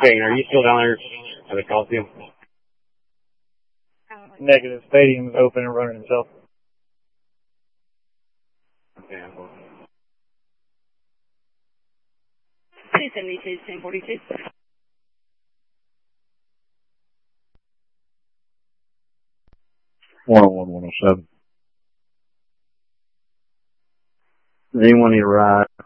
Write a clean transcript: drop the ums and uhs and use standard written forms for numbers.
Okay, are you still down there at the Coliseum? Negative. Stadium's open and running itself. Okay. 272, 1042. 101, 107. Does anyone need a ride